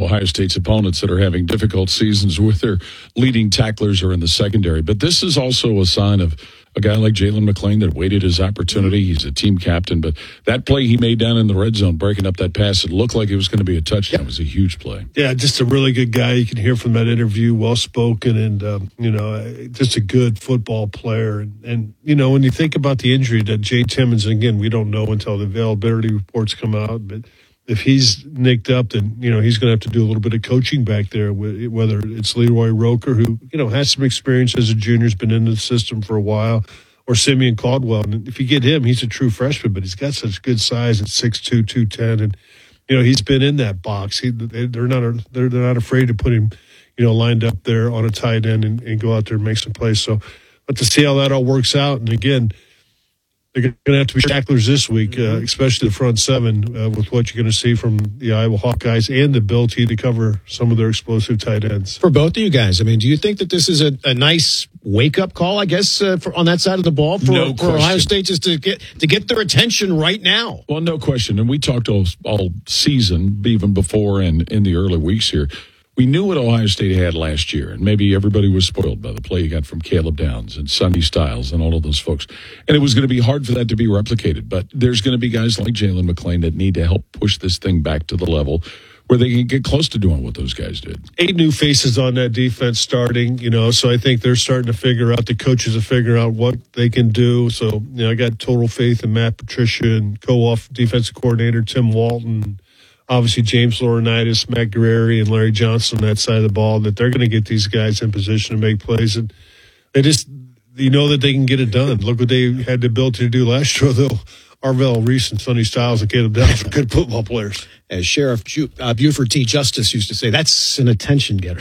Ohio State's opponents that are having difficult seasons with their leading tacklers or in the secondary. But this is also a sign of a guy like Jalen McLean that waited his opportunity. He's a team captain, but that play he made down in the red zone, breaking up that pass, it looked like it was going to be a touchdown. It was a huge play. Yeah, just a really good guy. You can hear from that interview, well-spoken and, just a good football player. And, when you think about the injury to Jay Timmons, again, we don't know until the availability reports come out, but if he's nicked up, then, he's going to have to do a little bit of coaching back there, whether it's Leroy Roker, who, has some experience as a junior, has been in the system for a while, or Simeon Caldwell. And if you get him, he's a true freshman, but he's got such good size at 6'2", 210. And, he's been in that box. They're not afraid to put him, lined up there on a tight end and go out there and make some plays. So, but to see how that all works out. And again, they're going to have to be tacklers this week, especially the front seven, with what you're going to see from the Iowa Hawkeyes and the ability to cover some of their explosive tight ends. For both of you guys, do you think that this is a nice wake-up call, I guess, on that side of the ball for Ohio State, just to get their attention right now? Well, no question. And we talked all season, even before and in the early weeks here. We knew what Ohio State had last year, and maybe everybody was spoiled by the play you got from Caleb Downs and Sonny Styles and all of those folks. And it was going to be hard for that to be replicated. But there's going to be guys like Jalen McLean that need to help push this thing back to the level where they can get close to doing what those guys did. 8 new faces on that defense starting, so I think they're starting to figure out, the coaches are figuring out what they can do. So, I got total faith in Matt Patricia and co-off defensive coordinator Tim Walton, obviously James Laurinaitis, Matt Guerrieri, and Larry Johnson on that side of the ball, that they're going to get these guys in position to make plays. And they just, that they can get it done. Look what they had the ability to do last year, though. Arvell Reese and Sonny Styles and Caleb Downs are good football players. As Sheriff Buford T. Justice used to say, that's an attention getter.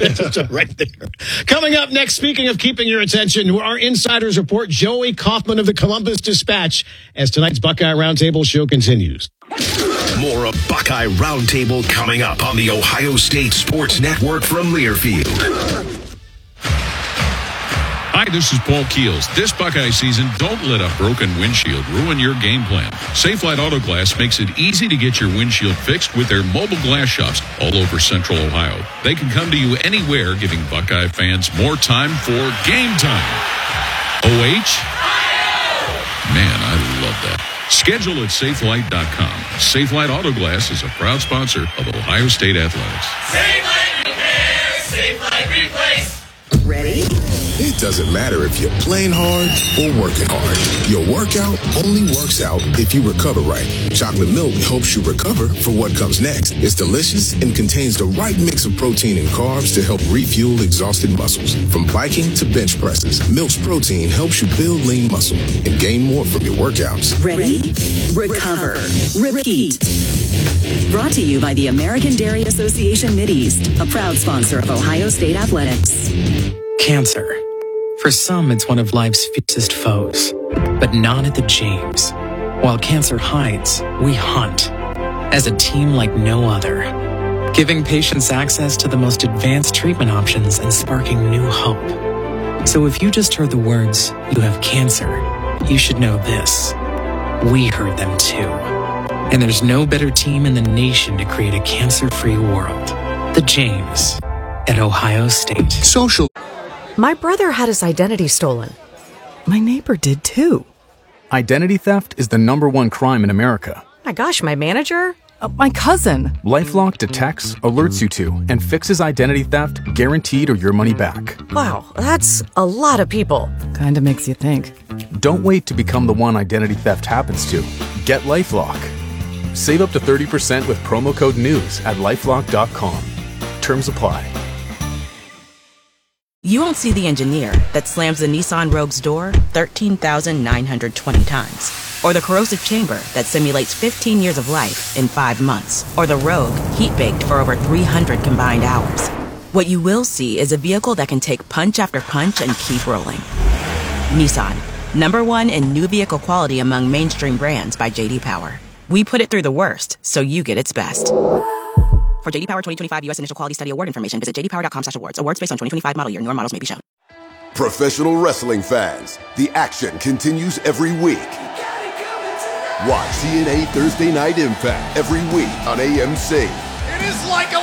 Right there. Coming up next, speaking of keeping your attention, our insiders report Joey Kaufman of the Columbus Dispatch as tonight's Buckeye Roundtable show continues. More of Buckeye Roundtable coming up on the Ohio State Sports Network from Learfield. Hi, this is Paul Keels. This Buckeye season, don't let a broken windshield ruin your game plan. Safelite Auto Glass makes it easy to get your windshield fixed with their mobile glass shops all over Central Ohio. They can come to you anywhere, giving Buckeye fans more time for game time. OH? Man, I love that. Schedule at safelite.com. Safelite Auto Glass is a proud sponsor of Ohio State Athletics. Safelite Repair, Safelite Replace. Ready? It doesn't matter if you're playing hard or working hard. Your workout only works out if you recover right. Chocolate milk helps you recover for what comes next. It's delicious and contains the right mix of protein and carbs to help refuel exhausted muscles. From biking to bench presses, Milk's protein helps you build lean muscle and gain more from your workouts. Ready? Recover. Repeat. Brought to you by the American Dairy Association Mideast, a proud sponsor of Ohio State Athletics. Cancer. For some, it's one of life's fiercest foes, but not at the James. While cancer hides, we hunt as a team like no other, giving patients access to the most advanced treatment options and sparking new hope. So if you just heard the words, "you have cancer," you should know this. We heard them too. And there's no better team in the nation to create a cancer-free world. The James at Ohio State. Social. My brother had his identity stolen. My neighbor did too. Identity theft is the #1 crime in America. My gosh, my manager? My cousin. LifeLock detects, alerts you to, and fixes identity theft guaranteed or your money back. Wow, that's a lot of people. Kinda makes you think. Don't wait to become the one identity theft happens to. Get LifeLock. Save up to 30% with promo code NEWS at LifeLock.com. Terms apply. You won't see the engineer that slams the Nissan Rogue's door 13,920 times. Or the corrosive chamber that simulates 15 years of life in 5 months. Or the Rogue heat-baked for over 300 combined hours. What you will see is a vehicle that can take punch after punch and keep rolling. Nissan, #1 in new vehicle quality among mainstream brands by J.D. Power. We put it through the worst, so you get its best. For J.D. Power 2025 U.S. Initial Quality Study Award information, visit jdpower.com/awards. Awards based on 2025 model year. Newer models may be shown. Professional wrestling fans, the action continues every week. Watch TNA Thursday Night Impact every week on AMC. It is like a